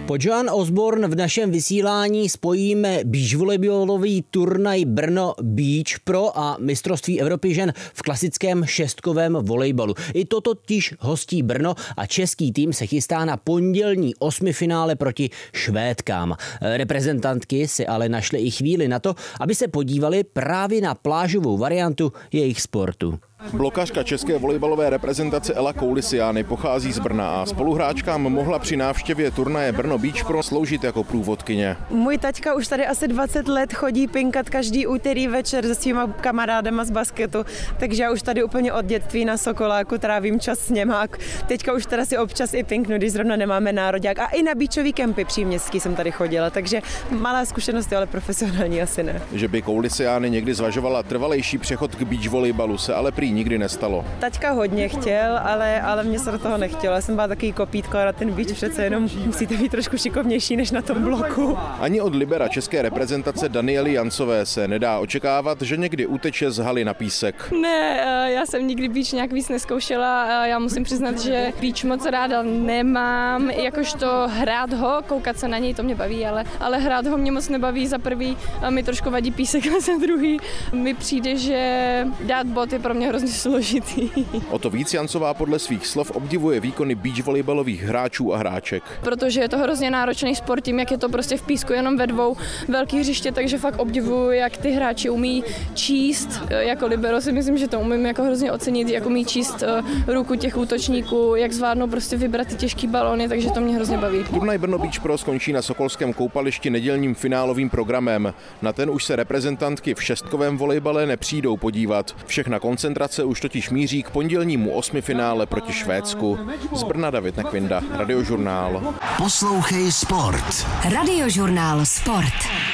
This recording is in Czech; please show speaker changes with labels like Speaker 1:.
Speaker 1: Po Joan Osborne v našem vysílání spojíme beachvolleybalový turnaj Brno Beach Pro a mistrovství Evropy žen v klasickém šestkovém volejbalu. I to totiž hostí Brno a český tým se chystá na pondělní osmifinále proti Švédkám. Reprezentantky si ale našly i chvíli na to, aby se podívali právě na plážovou variantu jejich sportu.
Speaker 2: Blokařka české volejbalové reprezentace Ela Koulisiány pochází z Brna a spoluhráčkám mohla při návštěvě turnaje Brno Beach Pro sloužit jako průvodkyně.
Speaker 3: Můj taťka už tady asi 20 let chodí pinkat každý úterý večer se svýma kamarádama z basketu, takže já už tady úplně od dětství na Sokoláku trávím čas s něma. Teďka už teda si občas i pinknu, když zrovna nemáme nároďák. A i na beachový kempy příměstský jsem tady chodila, takže malá zkušenost, ale profesionální asi ne.
Speaker 2: Že by Koulisiány někdy zvažovala trvalejší přechod k beach volejbalu, se ale prý nikdy nestalo.
Speaker 3: Taťka hodně chtěl, ale mě se do toho nechtělo. Já jsem byla takový kopítko a na ten beach přece jenom musíte být trošku šikovnější než na tom bloku.
Speaker 2: Ani od libera české reprezentace Daniely Jancové se nedá očekávat, že někdy uteče z haly na písek.
Speaker 4: Ne, já jsem nikdy beach nějak víc neskoušela. Já musím přiznat, že beach moc ráda nemám. Jakožto hrát ho, koukat se na něj, to mě baví, ale hrát ho mě moc nebaví. Za prvý mi trošku vadí písek, a za druhý mi přijde, že dát bod je pro mě hrozně složitý.
Speaker 2: O to víc Jancová podle svých slov obdivuje výkony beach volejbalových hráčů a hráček.
Speaker 4: Protože je to hrozně náročný sport tím, jak je to prostě v písku jenom ve dvou velkých hřiště, takže fakt obdivuju, jak ty hráči umí číst. Jako libero si myslím, že to umím jako hrozně ocenit, jak umí číst ruku těch útočníků, jak zvládnou prostě vybrat ty těžký balony, takže to mě hrozně baví.
Speaker 2: Turnaj Brno Beach Pro skončí na Sokolském koupališti nedělním finálovým programem. Na ten už se reprezentantky v šestkovém volejbale nepřijdou podívat. Všechna koncentrace už totiž míří k pondělnímu osmifinále proti Švédsku. Z Brna David Nekvinda, Radiožurnál.
Speaker 5: Poslouchej sport.
Speaker 6: Radiožurnál Sport.